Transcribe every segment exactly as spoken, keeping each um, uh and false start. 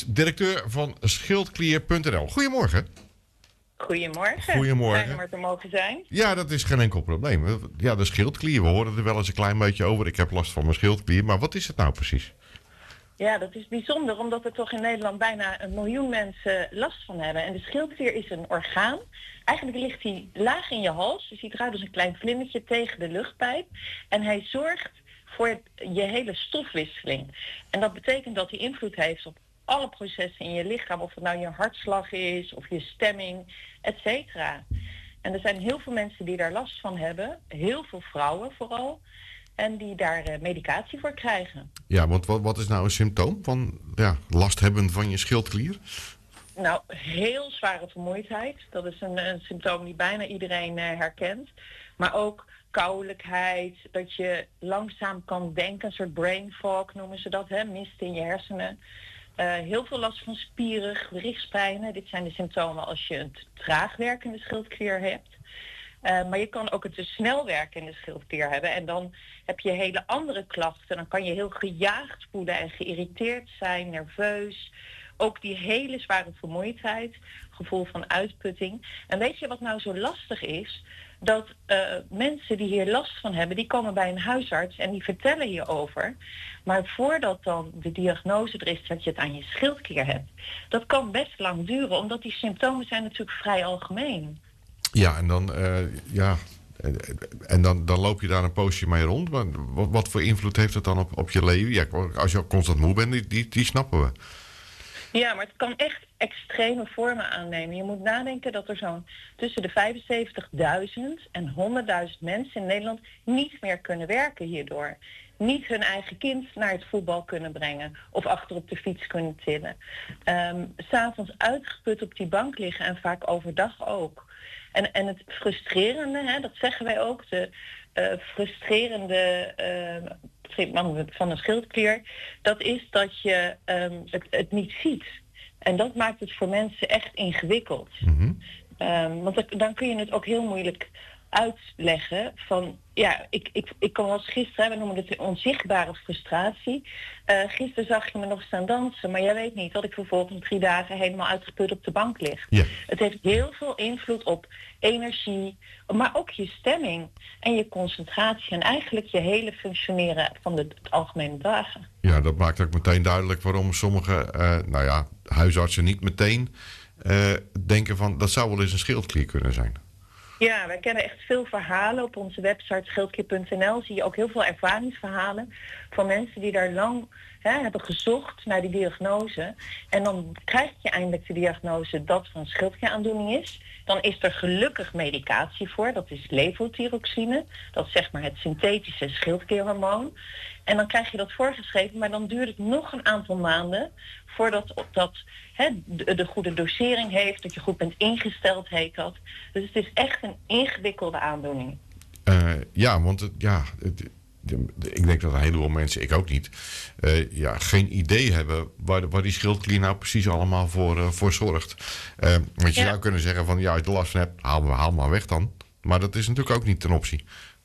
directeur van schildklier punt n l. Goedemorgen. Goedemorgen. Goedemorgen. Fijn om er te mogen zijn. Ja, dat is geen enkel probleem. Ja, de schildklier, we horen er wel eens een klein beetje over. Ik heb last van mijn schildklier, maar wat is het nou precies? Ja, dat is bijzonder, omdat er toch in Nederland bijna een miljoen mensen last van hebben. En de schildklier is een orgaan. Eigenlijk ligt hij laag in je hals. Je ziet eruit als een klein vlindertje tegen de luchtpijp. En hij zorgt voor je hele stofwisseling. En dat betekent dat hij invloed heeft op alle processen in je lichaam. Of het nou je hartslag is, of je stemming, et cetera. En er zijn heel veel mensen die daar last van hebben. Heel veel vrouwen vooral. En die daar uh, medicatie voor krijgen. Ja, want wat, wat is nou een symptoom van ja, last hebben van je schildklier? Nou, heel zware vermoeidheid. Dat is een, een symptoom die bijna iedereen uh, herkent. Maar ook kouwelijkheid, dat je langzaam kan denken, een soort brain fog noemen ze dat, hè? Mist in je hersenen. Uh, heel veel last van spieren, gewrichtspijnen. Dit zijn de symptomen als je een te traag werkende schildklier hebt. Uh, maar je kan ook een te snel werkende schildklier hebben. En dan heb je hele andere klachten. Dan kan je heel gejaagd voelen en geïrriteerd zijn, nerveus. Ook die hele zware vermoeidheid, gevoel van uitputting. En weet je wat nou zo lastig is? Dat uh, mensen die hier last van hebben, die komen bij een huisarts en die vertellen hierover. Maar voordat dan de diagnose er is dat je het aan je schildklier hebt, dat kan best lang duren, omdat die symptomen zijn natuurlijk vrij algemeen. Ja, en dan, uh, ja, en dan, dan loop je daar een poosje mee rond. Maar wat, wat voor invloed heeft het dan op, op je leven? Ja, als je constant moe bent, die, die, die snappen we. Ja, maar het kan echt extreme vormen aannemen. Je moet nadenken dat er zo'n tussen de vijfenzeventigduizend en honderdduizend mensen in Nederland niet meer kunnen werken hierdoor. Niet hun eigen kind naar het voetbal kunnen brengen of achter op de fiets kunnen tillen. Um, 's avonds uitgeput op die bank liggen en vaak overdag ook. En, en het frustrerende, hè, dat zeggen wij ook, de uh, frustrerende uh, van een schildklier, dat is dat je um, het, het niet ziet. En dat maakt het voor mensen echt ingewikkeld. Mm-hmm. Um, want dat, dan kun je het ook heel moeilijk uitleggen van, ja, ik, ik, ik kan als gisteren, we noemen het de onzichtbare frustratie. Uh, gisteren zag je me nog staan dansen, maar jij weet niet dat ik vervolgens drie dagen helemaal uitgeput op de bank lig. Ja. Het heeft heel veel invloed op energie, maar ook je stemming en je concentratie en eigenlijk je hele functioneren van de, de algemene dagen. Ja, dat maakt ook meteen duidelijk waarom sommige, uh, nou ja, huisartsen niet meteen uh, denken van, dat zou wel eens een schildklier kunnen zijn. Ja, wij kennen echt veel verhalen. Op onze website schildklier punt n l zie je ook heel veel ervaringsverhalen van mensen die daar lang hè, hebben gezocht naar die diagnose. En dan krijg je eindelijk de diagnose dat er een schildklieraandoening is. Dan is er gelukkig medicatie voor, dat is levothyroxine. Dat is zeg maar het synthetische schildklierhormoon. En dan krijg je dat voorgeschreven, maar dan duurt het nog een aantal maanden voordat dat hè, de, de goede dosering heeft, dat je goed bent ingesteld, heet dat. Dus het is echt een ingewikkelde aandoening. Uh, ja, want het, ja, het, ik denk dat een heleboel mensen, ik ook niet, uh, ja, geen idee hebben waar, waar die schildklier nou precies allemaal voor, uh, voor zorgt. Uh, want je ja. zou kunnen zeggen van, ja, als je er last van hebt, haal, haal maar weg dan. Maar dat is natuurlijk ook niet ten optie.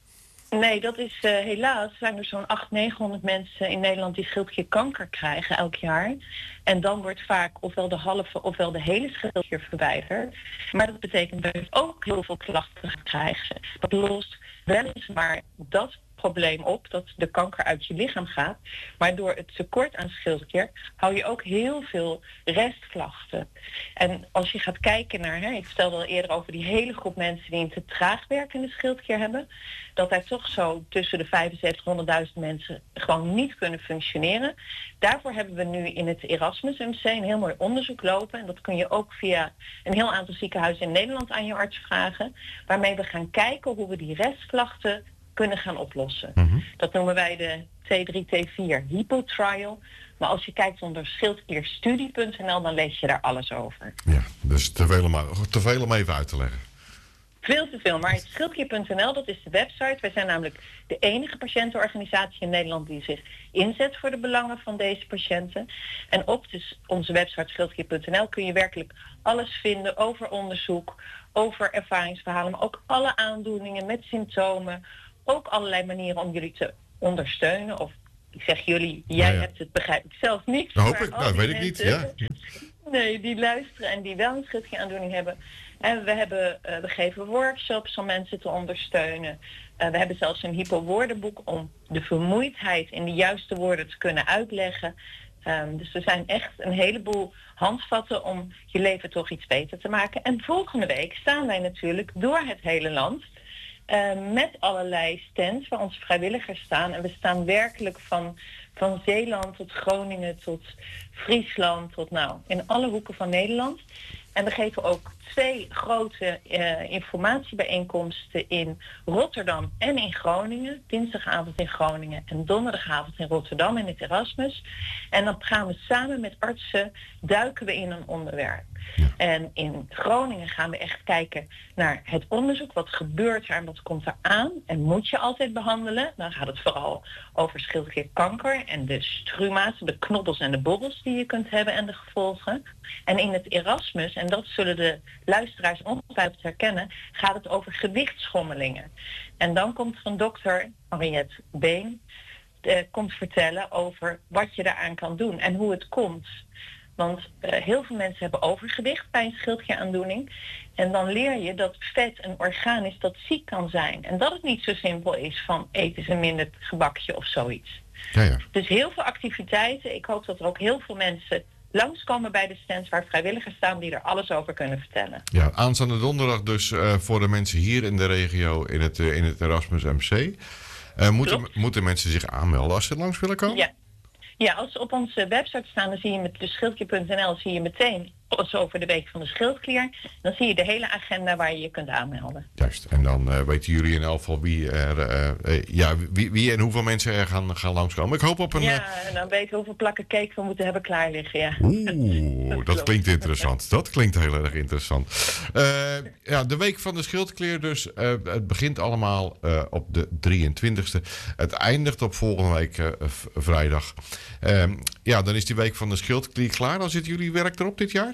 Nee, dat is uh, helaas, zijn er zo'n achthonderd, negenhonderd mensen in Nederland die schildklierkanker krijgen elk jaar. En dan wordt vaak ofwel de halve ofwel de hele schildklier verwijderd. Maar dat betekent dat je ook heel veel klachten krijgen. Dat lost weliswaar dat probleem op, dat de kanker uit je lichaam gaat. Maar door het tekort aan schildklier hou je ook heel veel restklachten. En als je gaat kijken naar, hè, ik vertelde al eerder over die hele groep mensen die een te traag werkende schildklier hebben, dat er toch zo tussen de vijfenzeventigduizend en honderdduizend mensen gewoon niet kunnen functioneren. Daarvoor hebben we nu in het Erasmus M C een heel mooi onderzoek lopen. En dat kun je ook via een heel aantal ziekenhuizen in Nederland aan je arts vragen. Waarmee we gaan kijken hoe we die restklachten kunnen gaan oplossen. Mm-hmm. Dat noemen wij de T drie T vier Hypo-trial. Maar als je kijkt onder schildklierstudie punt n l, dan lees je daar alles over. Ja, dus te veel om, te veel om even uit te leggen. Veel te veel, maar schildklier punt n l, dat is de website. Wij zijn namelijk de enige patiëntenorganisatie in Nederland die zich inzet voor de belangen van deze patiënten. En op dus onze website schildklier punt n l kun je werkelijk alles vinden over onderzoek, over ervaringsverhalen, maar ook alle aandoeningen met symptomen. Ook allerlei manieren om jullie te ondersteunen of ik zeg jullie, jij ja, ja. hebt het, begrijp ik zelf niet. Dat hoop ik, nou, weet ik niet, ja. Nee, die luisteren en die wel een schildklieraandoening hebben. En we, hebben, uh, we geven workshops om mensen te ondersteunen. Uh, we hebben zelfs een hypowoordenboek om de vermoeidheid in de juiste woorden te kunnen uitleggen. Um, dus er zijn echt een heleboel handvatten om je leven toch iets beter te maken. En volgende week staan wij natuurlijk door het hele land uh, met allerlei stands waar onze vrijwilligers staan. En we staan werkelijk van, van Zeeland tot Groningen tot Friesland tot nou in alle hoeken van Nederland. En we geven ook twee grote uh, informatiebijeenkomsten in Rotterdam en in Groningen. Dinsdagavond in Groningen en donderdagavond in Rotterdam in het Erasmus. En dan gaan we samen met artsen, duiken we in een onderwerp. Ja. En in Groningen gaan we echt kijken naar het onderzoek. Wat gebeurt er en wat komt er aan? En moet je altijd behandelen? Dan gaat het vooral over schildklierkanker en de struma's, de knobbels en de bobbels die je kunt hebben en de gevolgen. En in het Erasmus, en dat zullen de luisteraars ongetwijfeld herkennen, gaat het over gewichtsschommelingen. En dan komt er een dokter, Mariette Been, uh, komt vertellen over wat je daaraan kan doen en hoe het komt. Want uh, heel veel mensen hebben overgewicht bij een schildklieraandoening. En dan leer je dat vet een orgaan is dat ziek kan zijn. En dat het niet zo simpel is van eten ze minder gebakje of zoiets. Ja, ja. Dus heel veel activiteiten. Ik hoop dat er ook heel veel mensen langskomen bij de stands waar vrijwilligers staan die er alles over kunnen vertellen. Ja, aanstaande donderdag dus uh, voor de mensen hier in de regio in het, uh, in het Erasmus M C. Uh, moeten, moeten mensen zich aanmelden als ze langs willen komen? Ja. Ja, als ze op onze website staan, dan zie je met de schildklier punt n l zie je meteen alles over de week van de schildklier. Dan zie je de hele agenda waar je je kunt aanmelden. Juist, en dan uh, weten jullie in elk geval wie er, uh, uh, ja, wie, wie en hoeveel mensen er gaan, gaan langskomen. Ik hoop op een... Ja, en dan weten we hoeveel plakken cake we moeten hebben klaar liggen, ja. Oeh, dat, dat klinkt interessant. Dat klinkt heel erg interessant. Uh, ja, de week van de schildklier dus. Uh, het begint allemaal uh, op de drieëntwintigste. Het eindigt op volgende week uh, v- vrijdag. Uh, ja, dan is die week van de schildklier klaar. Dan zit jullie werk erop dit jaar?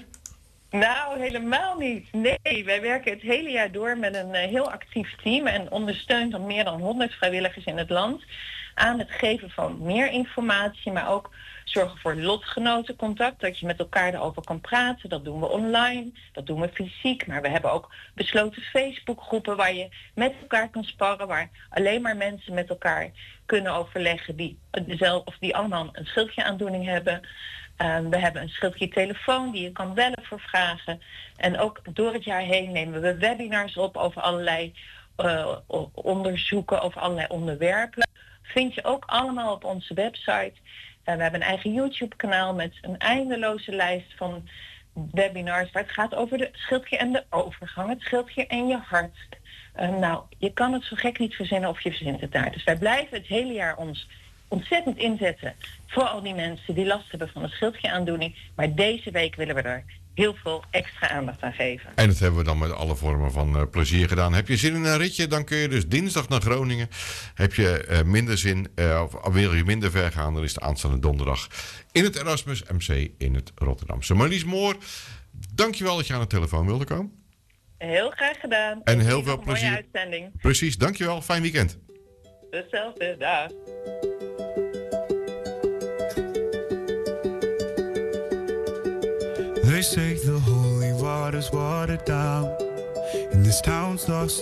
Nou, helemaal niet. Nee, wij werken het hele jaar door met een uh, heel actief team en ondersteunt dan meer dan honderd vrijwilligers in het land aan het geven van meer informatie, maar ook zorgen voor lotgenotencontact, dat je met elkaar erover kan praten. Dat doen we online, dat doen we fysiek, maar we hebben ook besloten Facebookgroepen waar je met elkaar kan sparren, waar alleen maar mensen met elkaar kunnen overleggen die dezelfde of die allemaal een schildklieraaandoening hebben. Uh, we hebben een schildkliertelefoon die je kan bellen voor vragen. En ook door het jaar heen nemen we webinars op over allerlei uh, onderzoeken, over allerlei onderwerpen. Vind je ook allemaal op onze website. Uh, we hebben een eigen YouTube-kanaal met een eindeloze lijst van webinars waar het gaat over de schildklier en de overgang, het schildklier en je hart. Uh, nou, je kan het zo gek niet verzinnen of je verzint het daar. Dus wij blijven het hele jaar ons ontzettend inzetten voor al die mensen die last hebben van een schildklieraaandoening. Maar deze week willen we er heel veel extra aandacht aan geven. En dat hebben we dan met alle vormen van uh, plezier gedaan. Heb je zin in een ritje, dan kun je dus dinsdag naar Groningen. Heb je uh, minder zin, uh, of wil je minder ver gaan, dan is het aanstaande donderdag in het Erasmus M C in het Rotterdamse. Marlies Moor, dankjewel dat je aan de telefoon wilde komen. Heel graag gedaan. En heel veel plezier. Mooie uitzending. Precies, dankjewel. Fijn weekend. Hetzelfde, dag. They say the holy water's watered down, and this town's lost